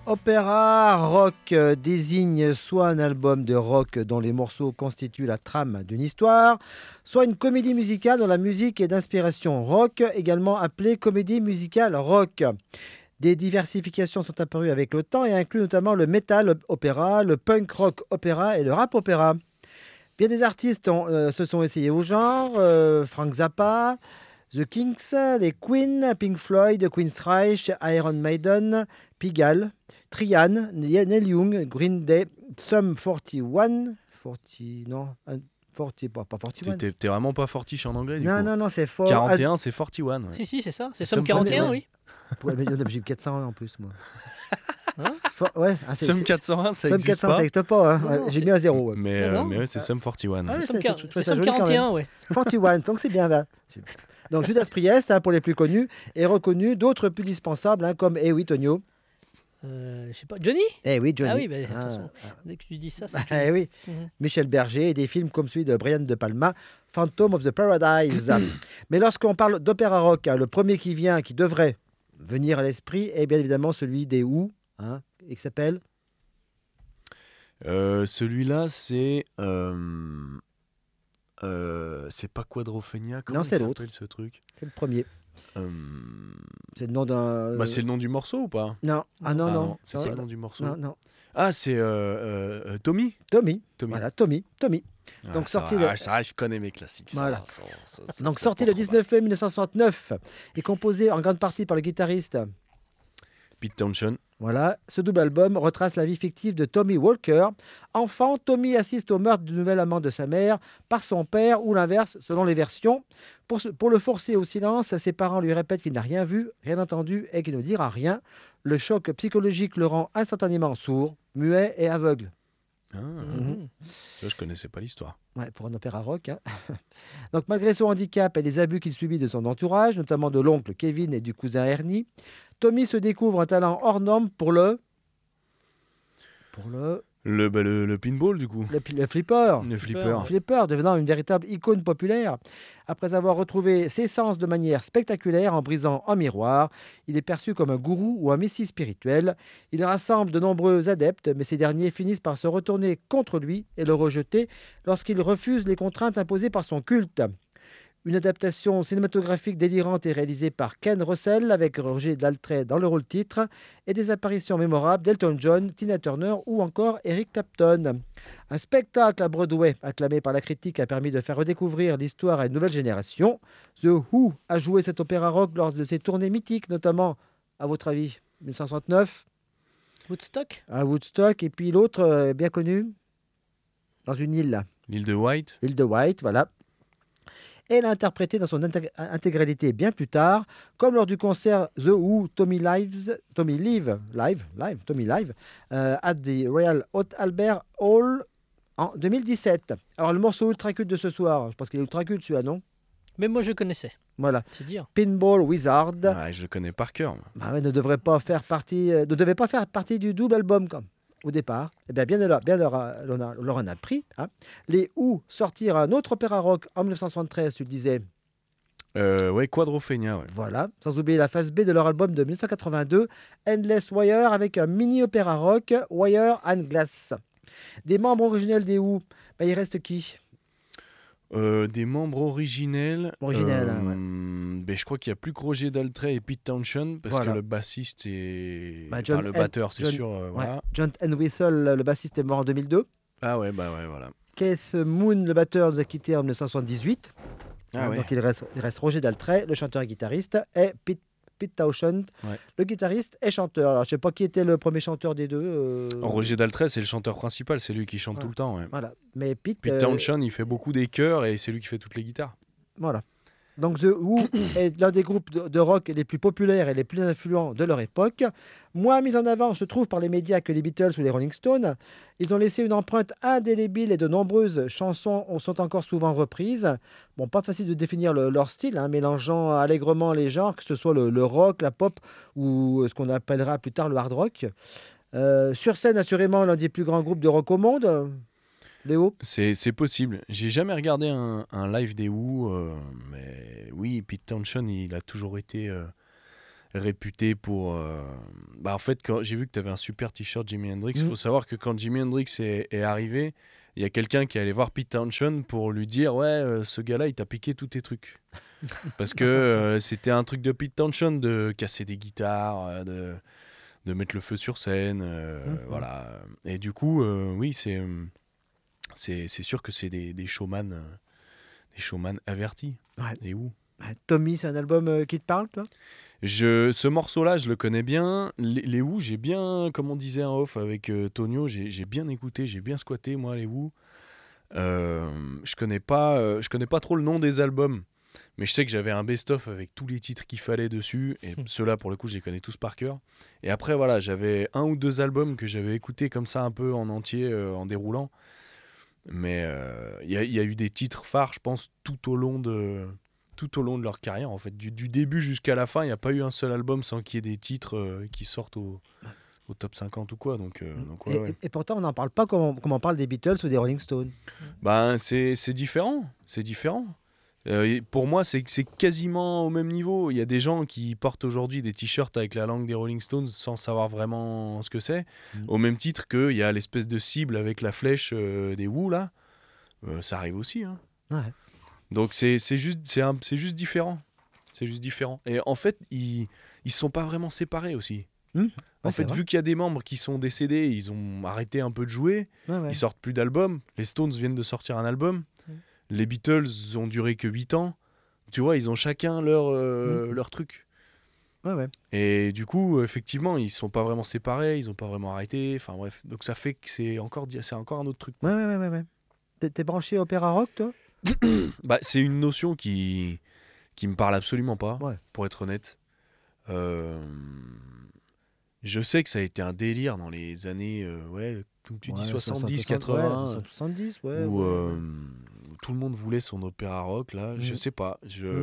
Opéra rock désigne soit un album de rock dont les morceaux constituent la trame d'une histoire, soit une comédie musicale dont la musique est d'inspiration rock, également appelée comédie musicale rock. Des diversifications sont apparues avec le temps et incluent notamment le metal opéra, le punk rock opéra et le rap opéra. Bien des artistes se sont essayés au genre, Frank Zappa, The Kinks, les Queen, Pink Floyd, Queen's Reich, Iron Maiden, Pigalle, Trian, Neil Young, Green Day, Sum 41, 40, non, 40, pas 41. T'es vraiment pas fortiche en anglais du Non, coup. non, non, c'est 41, c'est 41. Ouais. Si, c'est ça. C'est Sum Somme 41, 41, oui. Ouais, mais j'ai 400 en plus, moi. Hein Ouais, Sum 401, ça Sum existe 400, pas. ça n'existe pas. Hein. Non, Ouais, non, j'ai c'est- mis un zéro. Ouais. Mais, Non, non. mais ouais, c'est Sum 41. Ah ouais, Somme c'est- quar- je trouve c'est ça Somme joli quand même. 41, oui. 41, donc c'est bien là. Donc Judas Priest, hein, pour les plus connus, et reconnu d'autres plus dispensables, hein, comme Eh oui, Tonio. Je sais pas. Johnny Eh oui, Johnny. Ah oui, bah, de toute Ah, façon, dès que tu dis ça, c'est ah, Johnny. eh oui. Mhm. Michel Berger et des films comme celui de Brian De Palma, Phantom of the Paradise. Mais lorsqu'on parle d'opéra rock, hein, le premier qui vient, qui devrait venir à l'esprit, est bien évidemment celui des Who, hein, et qui s'appelle Celui-là, c'est pas Quadrophenia. Comment Non, il c'est s'appelle l'autre. ce truc C'est le premier. Euh, C'est le nom d'un. Bah, c'est le nom du morceau ou pas? Non, ah non, Ah non. c'est pas le nom du morceau. Non, non. Ah, c'est Tommy. Tommy. Tommy. Voilà, Tommy. Donc, ça sorti va, le- ça, je connais mes classiques. ça, Voilà. ça, Donc c'est sorti pas le trop 19 mai 1969 et composé en grande partie par le guitariste. mal. Pete Townshend. Voilà, ce double album retrace la vie fictive de Tommy Walker. Enfant, Tommy assiste au meurtre du nouvel amant de sa mère par son père ou l'inverse selon les versions. Pour le forcer au silence, ses parents lui répètent qu'il n'a rien vu, rien entendu et qu'il ne dira rien. Le choc psychologique le rend instantanément sourd, muet et aveugle. Ah, Mhm. tu vois, je connaissais pas l'histoire. Ouais, pour un opéra rock. Hein. Donc, malgré son handicap et les abus qu'il subit de son entourage, notamment de l'oncle Kevin et du cousin Ernie, Tommy se découvre un talent hors norme pour le Le pinball, du coup. le flipper. Le flipper. Le flipper devenant une véritable icône populaire. Après avoir retrouvé ses sens de manière spectaculaire en brisant un miroir, il est perçu comme un gourou ou un messie spirituel. Il rassemble de nombreux adeptes, mais ces derniers finissent par se retourner contre lui et le rejeter lorsqu'il refuse les contraintes imposées par son culte. Une adaptation cinématographique délirante est réalisée par Ken Russell avec Roger Daltrey dans le rôle titre et des apparitions mémorables d'Elton John, Tina Turner ou encore Eric Clapton. Un spectacle à Broadway acclamé par la critique a permis de faire redécouvrir l'histoire à une nouvelle génération. The Who a joué cet opéra rock lors de ses tournées mythiques, notamment, à votre avis, 1969 Woodstock à Woodstock et puis l'autre bien connu dans une île, L'île de White. l'île de White, voilà. Et l'a interprété dans son intégralité bien plus tard, comme lors du concert The Who Tommy Live, at the Royal Albert Hall en 2017. Alors le morceau ultra culte de ce soir, je pense qu'il est ultra culte celui-là, non? Mais moi, je connaissais. Voilà, C'est dire. Pinball Wizard. Ouais, je le connais par cœur. moi. Bah ouais, ne devait pas faire partie du double album comme au départ. Eh bien leur en a pris. Hein. Les Who sortirent un autre opéra rock en 1973, tu le disais. Ouais, Quadrophenia. Ouais. Voilà, sans oublier la phase B de leur album de 1982, Endless Wire, avec un mini-opéra rock, Wire and Glass. Des membres originels des Who, bah, il reste qui? Des membres originels. Originels, hein, ouais. Ben, je crois qu'il y a plus que Roger Daltrey et Pete Townshend parce Voilà. que le bassiste est. Bah, Enfin, le batteur, c'est John- sûr. Ouais. Voilà. John Entwistle, le bassiste, est mort en 2002. Ah ouais, bah ouais, voilà. Keith Moon, le batteur, nous a quittés en 1978. Ah ouais. Donc il reste Roger Daltrey, le chanteur et guitariste, et Pete Townshend, Ouais. le guitariste et chanteur. Alors je sais pas qui était le premier chanteur des deux. Roger Daltrey, c'est le chanteur principal, c'est lui qui chante Ouais. tout le temps. Ouais. Voilà, mais Pete. Pete Townshend, il fait beaucoup des chœurs et c'est lui qui fait toutes les guitares. Voilà. Donc The Who est l'un des groupes de rock les plus populaires et les plus influents de leur époque. Moins mis en avant, je trouve, par les médias que les Beatles ou les Rolling Stones. Ils ont laissé une empreinte indélébile et de nombreuses chansons sont encore souvent reprises. Bon, pas facile de définir leur style, hein, mélangeant allègrement les genres, que ce soit le rock, la pop ou ce qu'on appellera plus tard le hard rock. Sur scène, assurément, l'un des plus grands groupes de rock au monde. Léo? C'est possible. J'ai jamais regardé un live des Who, mais oui, Pete Townshend, il a toujours été réputé pour. En fait, quand j'ai vu que tu avais un super t-shirt Jimi Hendrix, il faut savoir que quand Jimi Hendrix est arrivé, il y a quelqu'un qui est allé voir Pete Townshend pour lui dire ouais, ce gars-là, il t'a piqué tous tes trucs. Parce que c'était un truc de Pete Townshend de casser des guitares, de mettre le feu sur scène, voilà. Et du coup, oui, c'est sûr que c'est des showman avertis. Ouais. Et où Tommy, c'est un album qui te parle, toi? Ce morceau-là, je le connais bien. Les Who, j'ai bien, comme on disait en off avec Tonio, j'ai bien écouté, j'ai bien squatté, moi, les Who. Je connais pas trop le nom des albums, mais je sais que j'avais un best-of avec tous les titres qu'il fallait dessus, et ceux-là, pour le coup, je les connais tous par cœur. Et après, voilà, j'avais 1 ou 2 albums que j'avais écoutés comme ça, un peu en entier, en déroulant. Mais il y a eu des titres phares, je pense, tout au long de leur carrière, en fait. Du début jusqu'à la fin, il n'y a pas eu un seul album sans qu'il y ait des titres qui sortent au top 50 ou quoi. Donc ouais. Et pourtant, on n'en parle pas comme on parle des Beatles ou des Rolling Stones. C'est différent. C'est différent. Pour moi, c'est quasiment au même niveau. Il y a des gens qui portent aujourd'hui des t-shirts avec la langue des Rolling Stones sans savoir vraiment ce que c'est. Au même titre qu'il y a l'espèce de cible avec la flèche des Who, là. Ça arrive aussi. Hein. Ouais. Donc c'est juste différent. C'est juste différent. Et en fait, ils sont pas vraiment séparés aussi. En fait, vu qu'il y a des membres qui sont décédés, ils ont arrêté un peu de jouer. Ouais. Ils sortent plus d'albums. Les Stones viennent de sortir un album. Les Beatles ont duré que 8 ans. Tu vois, ils ont chacun leur truc. Ouais. Et du coup, effectivement, ils sont pas vraiment séparés, ils ont pas vraiment arrêté. Enfin bref, donc ça fait que c'est encore un autre truc. Ouais. T'es branché opéra rock, toi? C'est une notion qui me parle absolument pas, pour être honnête. Je sais que ça a été un délire dans les années, comme tu dis, 70, 80, 70, où tout le monde voulait son opéra rock, là. Je sais pas.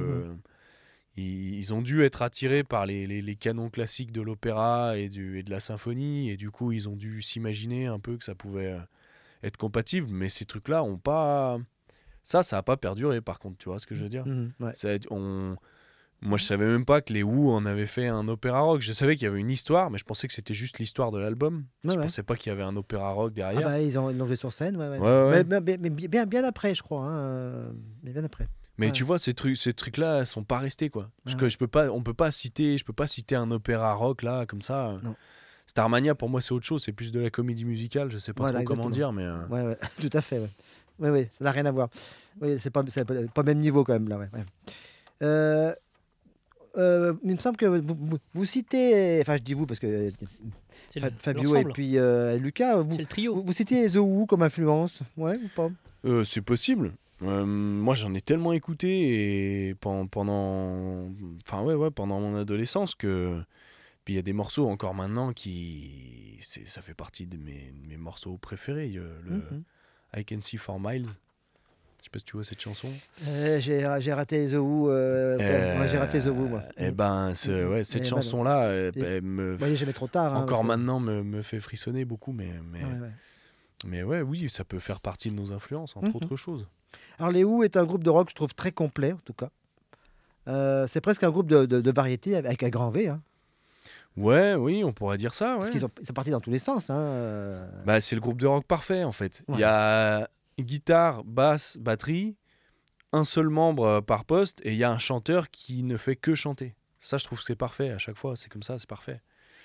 Ils ont dû être attirés par les canons classiques de l'opéra et de la symphonie, et du coup, ils ont dû s'imaginer un peu que ça pouvait être compatible, mais ces trucs-là ont pas... Ça a pas perduré, par contre, tu vois ce que je veux dire? Moi, je savais même pas que les Who en avaient fait un opéra rock. Je savais qu'il y avait une histoire, mais je pensais que c'était juste l'histoire de l'album. Je pensais pas qu'il y avait un opéra rock derrière. Ils l'ont joué sur scène, ouais. Mais bien après, je crois. Mais bien après. Mais tu vois, ces trucs-là sont pas restés, quoi. On peut pas citer un opéra rock là comme ça. Non. Starmania, pour moi, c'est autre chose. C'est plus de la comédie musicale. Je sais pas trop comment dire, mais. Ouais, tout à fait. Ouais, ça n'a rien à voir. Oui, c'est pas le même niveau quand même là. Ouais. Il me semble que vous citez, enfin je dis vous parce que Fabio et puis Lucas, c'est le trio. Vous citez The Who comme influence, ouais ou pas? C'est possible. Moi j'en ai tellement écouté et pendant mon adolescence que puis il y a des morceaux encore maintenant ça fait partie de mes morceaux préférés. I Can See 4 Miles. Je sais pas si tu vois cette chanson. J'ai raté The Who. Moi, j'ai raté The Who, moi. Cette chanson-là, elle me. Moi, jamais trop tard. Encore maintenant, me fait frissonner beaucoup, mais oui, ça peut faire partie de nos influences, entre autres choses. Alors, les Who est un groupe de rock, je trouve très complet, en tout cas. C'est presque un groupe de variété avec un grand V. Hein. Oui, on pourrait dire ça. Ouais. Parce qu'ils sont partis dans tous les sens. C'est le groupe de rock parfait, en fait. Il y a guitare, basse, batterie, un seul membre par poste, et il y a un chanteur qui ne fait que chanter. Ça, je trouve que c'est parfait à chaque fois. C'est comme ça, c'est parfait.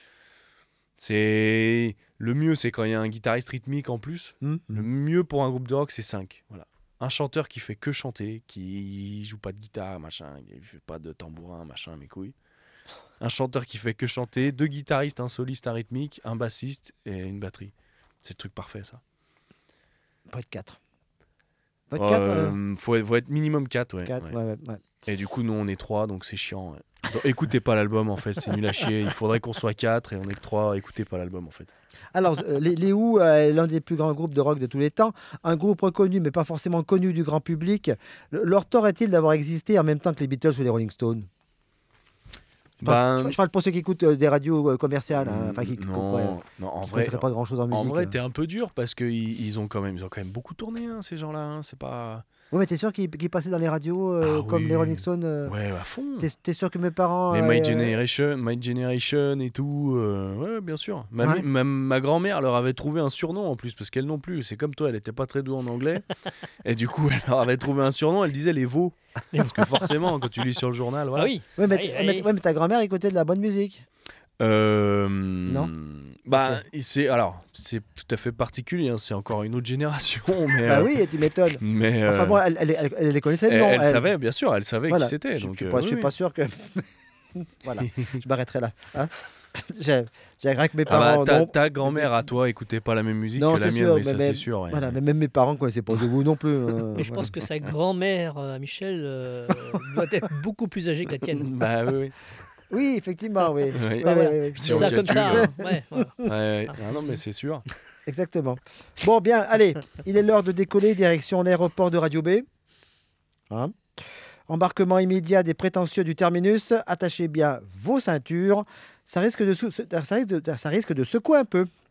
Le mieux, c'est quand il y a un guitariste rythmique en plus. Le mieux pour un groupe de rock, c'est 5. Voilà. Un chanteur qui fait que chanter, qui joue pas de guitare, machin, il fait pas de tambourin, machin, mes couilles. Un chanteur qui fait que chanter, 2 guitaristes, un soliste, un rythmique, un bassiste et une batterie. C'est le truc parfait, ça. Pas de 4. Faut être minimum 4, ouais. 4, ouais. Et du coup, nous, on est 3, donc c'est chiant. Ouais. Donc, écoutez pas l'album, en fait, c'est nul à chier. Il faudrait qu'on soit 4 et on est que 3. Écoutez pas l'album, en fait. Alors, les Who, l'un des plus grands groupes de rock de tous les temps, un groupe reconnu, mais pas forcément connu du grand public. Leur tort est-il d'avoir existé en même temps que les Beatles ou les Rolling Stones? Je parle pour ceux qui écoutent des radios commerciales. Non, en vrai, pas grand-chose en musique. En vrai, t'es un peu dur parce qu'ils ont quand même beaucoup tourné, ces gens-là. C'est pas... Ouais, mais t'es sûr qu'il passait dans les radios comme oui. les Rolling Stones Ouais, à fond. T'es sûr que mes parents. Les My Generation et tout. Ouais, bien sûr. Ouais. Même ma grand-mère leur avait trouvé un surnom en plus, parce qu'elle non plus, c'est comme toi, elle était pas très douée en anglais. Et du coup, elle leur avait trouvé un surnom, elle disait les veaux. Parce que forcément, quand tu lis sur le journal, voilà. Ah oui. Ouais, mais, Aïe, mais- aïe. ouais, mais ta grand-mère écoutait de la bonne musique. Non. Bah, Ok. c'est tout à fait particulier, hein, c'est encore une autre génération, mais. Ah oui, tu m'étonnes. Mais Enfin bon, elle les connaissait de elle, nom. elle savait, bien sûr, elle savait Voilà. qui c'était. Je Donc, suis pas, je suis oui, pas oui. sûr que. Voilà, je m'arrêterai là. Hein. J'ai que mes Ah parents. bah, non. ta grand-mère à toi écoutait pas la même musique Non, que la c'est mienne, sûr, oui, ça mais c'est sûr. Ouais. Voilà, mais même mes parents connaissaient pas de vous non plus. Mais je pense que sa grand-mère, Michel, doit être beaucoup plus âgée que la tienne. Bah oui, Oui, effectivement, oui. oui. Ouais, Bah, ouais, voilà. ouais, ouais. Je Si dis on ça le comme ça. calcule. Hein. Ouais, voilà. Ouais. Ah non, mais c'est sûr. Exactement. Bon, bien, allez, il est l'heure de décoller direction l'aéroport de Radio B. Hein. Embarquement immédiat des prétentieux du terminus. Attachez bien vos ceintures. Ça risque de secouer un peu.